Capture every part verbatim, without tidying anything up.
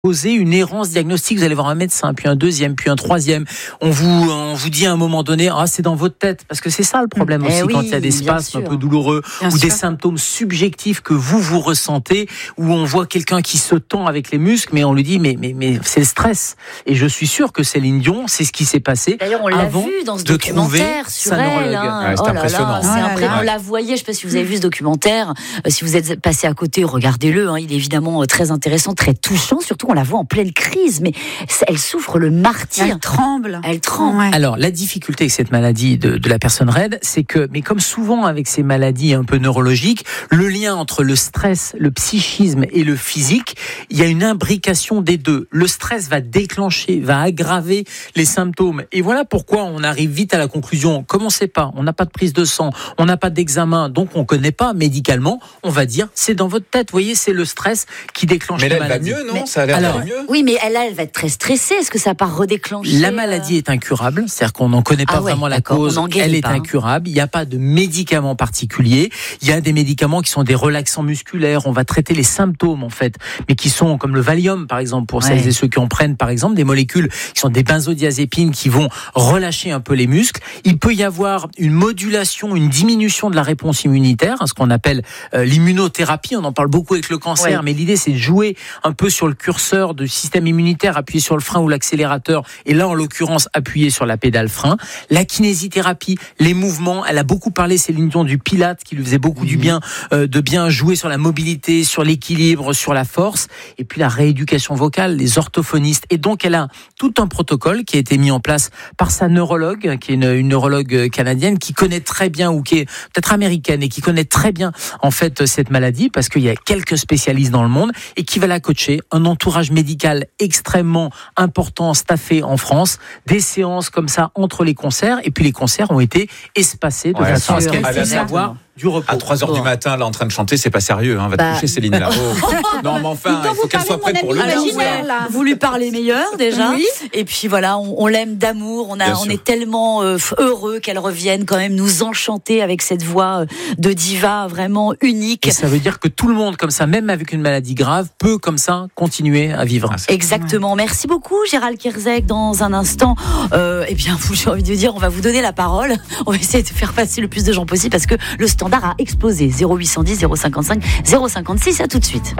poser une errance diagnostique. Vous allez voir un médecin, puis un deuxième, puis un troisième. On vous, on vous dit à un moment donné, ah, c'est dans votre tête. Parce que c'est ça le problème aussi, eh oui, quand il y a des spasmes un peu douloureux bien ou sûr. Des symptômes subjectifs que vous, vous ressentez, où on voit quelqu'un qui se tend avec les muscles, mais on lui dit, mais, mais, mais c'est le stress. Et je suis sûr que Céline Dion, c'est ce qui s'est passé. D'ailleurs, on l'a vu dans ce documentaire sur elle. Hein. Ouais, c'est oh là impressionnant. là, c'est ouais, impressionnant. On la voyait, je ne sais pas si vous avez vu ce documentaire. Euh, si vous êtes passé à côté, regardez-le. Hein. Il est évidemment très intéressant, très touchant. Surtout, on la voit en pleine crise. Mais elle souffre le martyre. Elle tremble. Elle tremble. Ouais. Alors, la difficulté avec cette maladie de, de la personne raide, c'est que, mais comme souvent avec ces maladies un peu neurologiques, le lien entre le stress, le psychisme et le physique, il y a une imbrication des deux. Le stress va déclencher, va aggraver les symptômes. Et voilà pourquoi on arrive vite à la conclusion. Comme on ne sait pas, on n'a pas de prise de sang, on n'a pas d'examen, donc on ne connaît pas médicalement, on va dire, c'est dans votre tête. Vous voyez, c'est le stress qui déclenche mais la là, maladie. Mais elle va mieux, non mais, ça a l'air alors, mieux. Oui, mais elle, elle va être très stressée. Est-ce que ça part redéclencher? La maladie est incurable, c'est-à-dire qu'on n'en connaît pas ah ouais, vraiment la d'accord, cause. Elle est pas, incurable. Il n'y a pas de médicaments particuliers. Il y a des médicaments qui sont des relaxants musculaires. On va traiter les symptômes, en fait, mais qui sont comme le Valium, par exemple, pour ouais. celles et ceux qui en prennent, par exemple, des molécules qui sont des benzodiazépines qui vont relâcher un peu les muscles. Il peut y avoir une modulation, une diminution de la réponse immunitaire, hein, ce qu'on appelle euh, l'immunothérapie. On en parle beaucoup avec le cancer, ouais. mais l'idée, c'est de jouer un peu sur le curseur du système immunitaire, appuyer sur le frein ou l'accélérateur, et là, en l'occurrence, appuyer sur la pédale frein. La kinésithérapie, les mouvements, elle a beaucoup parlé, Céline Dion, du pilate, qui lui faisait beaucoup mmh. du bien, euh, de bien jouer sur la mobilité, sur l'équilibre, sur la force, et puis la rééducation vocale, les orthophonistes. Et donc, elle a tout un protocole qui a été mis en place par sa neurologue, qui est une, une neurologue canadienne, qui connaît très bien, ou qui est peut-être américaine, et qui connaît très bien, en fait, cette maladie, parce qu'il y a quelques spécialistes dans le monde, et qui va la coacher, un entourage médical extrêmement important, staffé en France, des séances comme ça entre les concerts, et puis les concerts ont été espacés de ouais, façon à ce qu'elle puisse ça. avoir du repos. À trois heures bon. du matin, là, en train de chanter, c'est pas sérieux, hein. Va bah... te coucher, Céline, là. Oh. Non, mais enfin, il faut qu'elle soit prête pour le Alors, coup. ouais, vous lui parlez meilleur, déjà. Oui. Et puis voilà, on, on l'aime d'amour. On, a, on est tellement euh, heureux qu'elle revienne quand même nous enchanter avec cette voix de diva vraiment unique. Et ça veut dire que tout le monde, comme ça, même avec une maladie grave, peut, comme ça, continuer à vivre. Ah, exactement. Ouais. Merci beaucoup, Gérald Kierzek. Dans un instant, euh, eh bien, j'ai envie de dire, on va vous donner la parole. On va essayer de faire passer le plus de gens possible parce que le standard a explosé. zéro huit cent dix, zéro cinquante-cinq, zéro cinquante-six, à tout de suite.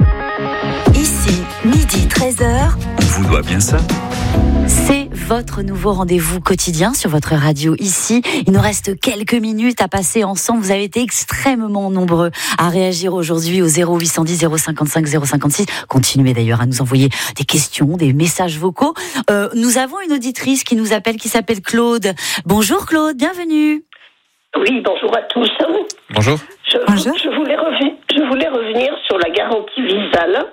Ici, midi treize heures. On vous doit bien ça. C'est votre nouveau rendez-vous quotidien sur votre radio ici. Il nous reste quelques minutes à passer ensemble. Vous avez été extrêmement nombreux à réagir aujourd'hui au zéro huit cent dix, zéro cinquante-cinq, zéro cinquante-six. Continuez d'ailleurs à nous envoyer des questions, des messages vocaux. Euh, nous avons une auditrice qui nous appelle, qui s'appelle Claude. Bonjour Claude, bienvenue. Oui, bonjour à tous. Bonjour. Je, bonjour. Je, voulais revenir, je voulais revenir sur la garantie Visale.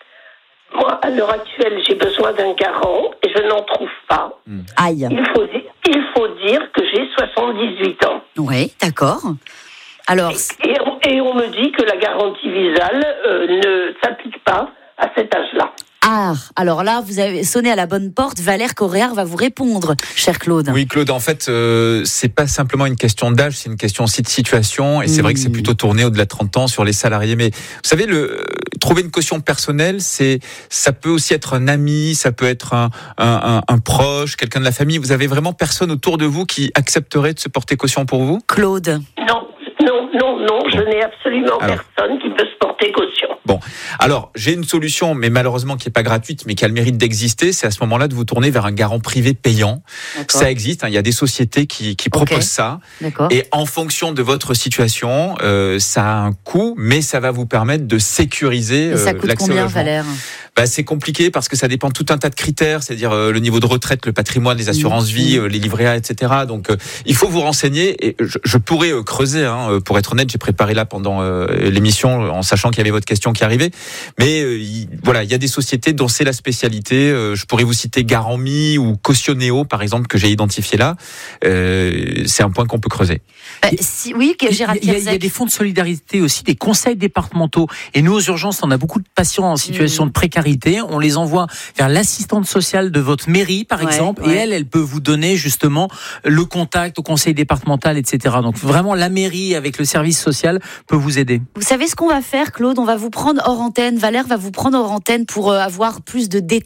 Moi, à l'heure actuelle, j'ai besoin d'un garant et je n'en trouve pas. Mmh. Aïe. Il faut, il faut dire que j'ai soixante-dix-huit ans. Oui, d'accord. Alors... Et, et, on, et on me dit que la garantie Visale euh, ne s'applique pas à cet âge-là. Ah, alors là, vous avez sonné à la bonne porte. Valère Coréard va vous répondre, cher Claude. Oui, Claude, en fait, euh, c'est pas simplement une question d'âge, c'est une question aussi de situation. Et c'est mmh. vrai que c'est plutôt tourné au-delà de trente ans sur les salariés. Mais vous savez, le, trouver une caution personnelle, c'est, ça peut aussi être un ami, ça peut être un, un, un, un proche, quelqu'un de la famille. Vous avez vraiment personne autour de vous qui accepterait de se porter caution pour vous ? Claude. Non, non, non, non, je n'ai absolument alors. personne qui peut se porter caution. Bon, alors j'ai une solution, mais malheureusement qui n'est pas gratuite, mais qui a le mérite d'exister. C'est à ce moment-là de vous tourner vers un garant privé payant. D'accord. Ça existe, hein, il y a des sociétés qui, qui proposent okay. ça. D'accord. Et en fonction de votre situation, euh, ça a un coût, mais ça va vous permettre de sécuriser euh, l'accès au logement. Ça coûte combien, Valère ? Bah, c'est compliqué parce que ça dépend de tout un tas de critères, c'est-à-dire euh, le niveau de retraite, le patrimoine, les assurances vie, euh, les livrets A, et cetera. Donc, euh, il faut vous renseigner. Et je, je pourrais euh, creuser. Hein, pour être honnête, j'ai préparé là pendant euh, l'émission en sachant qu'il y avait votre question qui arrivait. Mais euh, il, voilà, il y a des sociétés dont c'est la spécialité. Euh, je pourrais vous citer Garami ou Cautionnéo, par exemple, que j'ai identifié là. Euh, c'est un point qu'on peut creuser. Bah, si, oui, que Gérald il, y a, il y a des fonds de solidarité aussi, des conseils départementaux. Et nous, aux urgences, on a beaucoup de patients en situation de précarité charité, on les envoie vers l'assistante sociale de votre mairie, par ouais, exemple, ouais. et elle, elle peut vous donner justement le contact au conseil départemental, et cetera. Donc vraiment, la mairie avec le service social peut vous aider. Vous savez ce qu'on va faire, Claude ? On va vous prendre hors antenne. Valère va vous prendre hors antenne pour avoir plus de détails